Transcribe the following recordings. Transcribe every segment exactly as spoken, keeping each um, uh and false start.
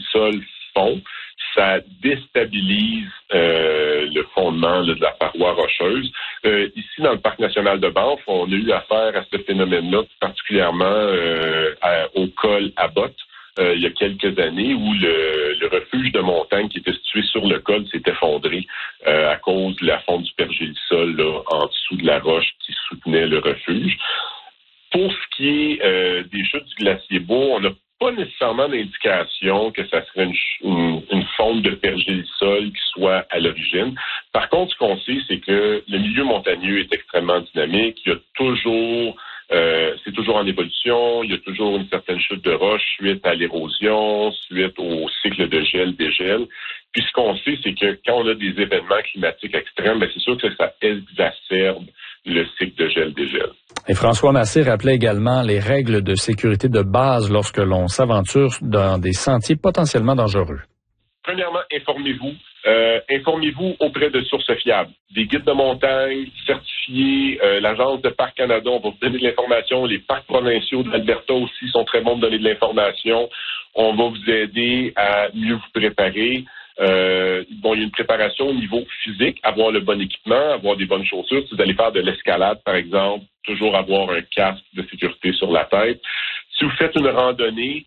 sol fond, ça déstabilise euh, le fondement là, de la paroi rocheuse. Euh, ici, dans le parc national de Banff, on a eu affaire à ce phénomène-là, particulièrement euh, à, au col Abbott, euh, il y a quelques années, où le, le refuge de montagne qui était situé sur le col s'est effondré euh, à cause de la fonte du pergélisol là, en dessous de la roche qui soutenait le refuge. Pour ce qui est euh, des chutes du glacier Beau, on n'a pas nécessairement d'indication que ça serait une, une, une fonte de pergélisol qui soit à l'origine. Par contre, ce qu'on sait, c'est que le milieu montagneux est extrêmement dynamique. Il y a toujours, euh, c'est toujours en évolution. Il y a toujours une certaine chute de roche suite à l'érosion, suite au cycle de gel-dégel. Puis ce qu'on sait, c'est que quand on a des événements climatiques extrêmes, ben c'est sûr que ça exacerbe le cycle de gel-dégel. Et François Massé rappelait également les règles de sécurité de base lorsque l'on s'aventure dans des sentiers potentiellement dangereux. Premièrement, informez-vous. Euh, informez-vous auprès de sources fiables. Des guides de montagne certifiés, euh, l'Agence de Parcs Canada, on va vous donner de l'information. Les parcs provinciaux de l'Alberta aussi sont très bons de donner de l'information. On va vous aider à mieux vous préparer. Euh, bon, il y a une préparation au niveau physique, avoir le bon équipement, avoir des bonnes chaussures. Si vous allez faire de l'escalade, par exemple, toujours avoir un casque de sécurité sur la tête. Si vous faites une randonnée,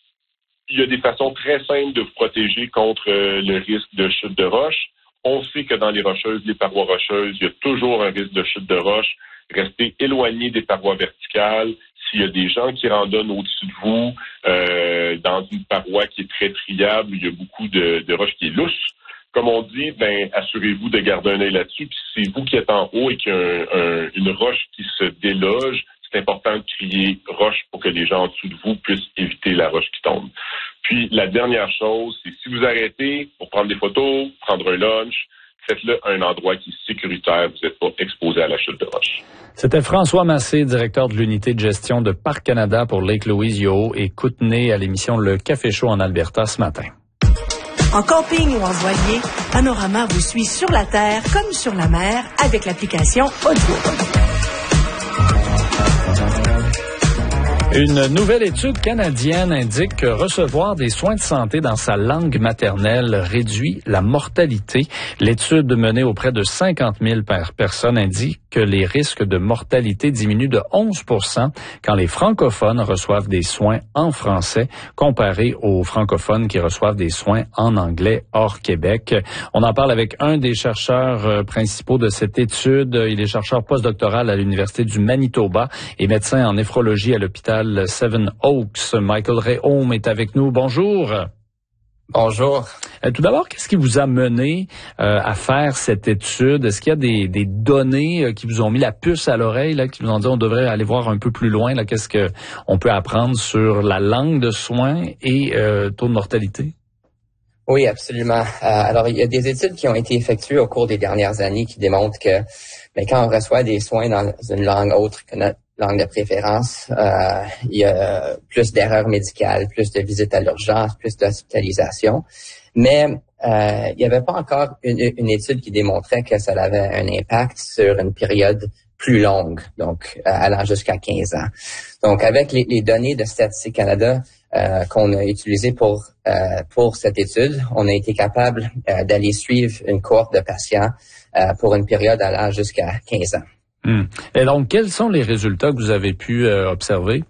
il y a des façons très simples de vous protéger contre euh, le risque de chute de roche. On sait que dans les rocheuses, les parois rocheuses, il y a toujours un risque de chute de roche. Restez éloigné des parois verticales. S'il y a des gens qui randonnent au-dessus de vous, euh, dans une paroi qui est très friable, il y a beaucoup de, de roches qui est lousse, comme on dit, ben assurez-vous de garder un œil là-dessus. Puis si c'est vous qui êtes en haut et qu'il y a un, un, une roche qui se déloge, c'est important de crier roche pour que les gens en dessous de vous puissent éviter la roche qui tombe. Puis la dernière chose, c'est si vous arrêtez pour prendre des photos, prendre un lunch, faites-le à un endroit qui est sécuritaire, vous n'êtes pas exposé à la chute de roche. C'était François Massé, directeur de l'unité de gestion de Parc Canada pour Lake Louise, Yoho et Kootenay à l'émission Le Café Chaud en Alberta ce matin. En camping ou en voilier, Panorama vous suit sur la terre comme sur la mer avec l'application Audio. Une nouvelle étude canadienne indique que recevoir des soins de santé dans sa langue maternelle réduit la mortalité. L'étude menée auprès de cinquante mille personnes indique que les risques de mortalité diminuent de onze pour cent quand les francophones reçoivent des soins en français comparé aux francophones qui reçoivent des soins en anglais hors Québec. On en parle avec un des chercheurs principaux de cette étude. Il est chercheur postdoctoral à l'Université du Manitoba et médecin en néphrologie à l'hôpital Seven Oaks. Michael Réaume est avec nous. Bonjour. Bonjour. Euh, tout d'abord, qu'est-ce qui vous a mené euh, à faire cette étude? Est-ce qu'il y a des, des données euh, qui vous ont mis la puce à l'oreille, là, qui vous ont dit on devrait aller voir un peu plus loin, là, qu'est-ce que on peut apprendre sur la langue de soins et euh, taux de mortalité? Oui, absolument. Euh, alors, il y a des études qui ont été effectuées au cours des dernières années qui démontrent que ben, quand on reçoit des soins dans une langue autre que notre langue de préférence, euh, il y a plus d'erreurs médicales, plus de visites à l'urgence, plus d'hospitalisation. Mais euh, il n'y avait pas encore une, une étude qui démontrait que ça avait un impact sur une période plus longue, donc euh, allant jusqu'à quinze ans. Donc, avec les, les données de Statistique Canada euh, qu'on a utilisées pour euh, pour cette étude, on a été capable euh, d'aller suivre une cohorte de patients euh, pour une période allant jusqu'à quinze ans. Hum. Et donc, quels sont les résultats que vous avez pu euh, observer?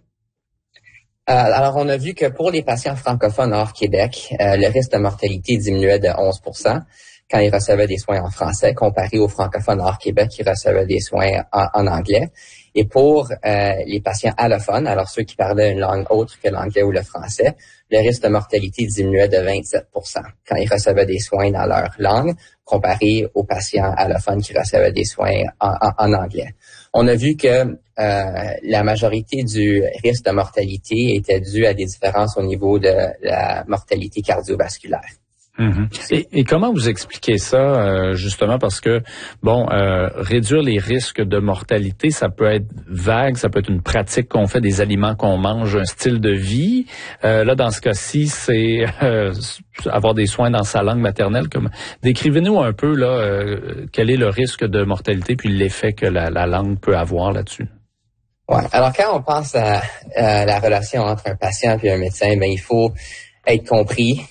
Euh, alors, on a vu que pour les patients francophones hors Québec, euh, le risque de mortalité diminuait de onze pour cent quand ils recevaient des soins en français, comparé aux francophones hors Québec qui recevaient des soins en, en anglais. Et pour euh, les patients allophones, alors ceux qui parlaient une langue autre que l'anglais ou le français, le risque de mortalité diminuait de vingt-sept pour cent quand ils recevaient des soins dans leur langue, comparé aux patients allophones qui recevaient des soins en, en, en anglais. On a vu que euh, la majorité du risque de mortalité était due à des différences au niveau de la mortalité cardiovasculaire. Mm-hmm. Et, et comment vous expliquez ça, euh, justement, parce que, bon, euh, réduire les risques de mortalité, ça peut être vague, ça peut être une pratique qu'on fait, des aliments qu'on mange, un style de vie. Euh, là, dans ce cas-ci, c'est euh, avoir des soins dans sa langue maternelle. Comme... Décrivez-nous un peu, là, euh, quel est le risque de mortalité puis l'effet que la, la langue peut avoir là-dessus. Ouais. Alors, quand on pense à, à la relation entre un patient et un médecin, ben il faut être compris